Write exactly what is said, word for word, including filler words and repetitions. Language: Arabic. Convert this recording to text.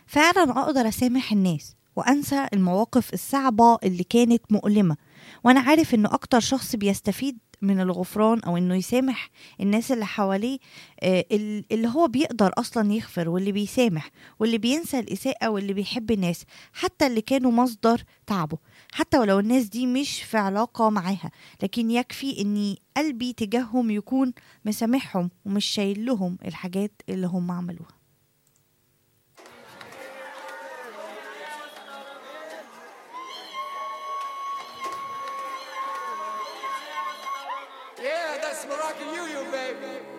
فعلا أقدر أسامح الناس وأنسى المواقف الصعبة اللي كانت مؤلمة، وأنا عارف إنه أكتر شخص بيستفيد من الغفران أو إنه يسامح الناس اللي حواليه، آه، ال- اللي هو بيقدر أصلا يغفر واللي بيسامح واللي بينسى الإساءة واللي بيحب الناس حتى اللي كانوا مصدر تعبه، حتى ولو الناس دي مش في علاقة معاها، لكن يكفي إني قلبي تجاههم يكون مسامحهم ومش شايل لهم الحاجات اللي هم عملوها. Yeah, that's Moroccan Union, baby.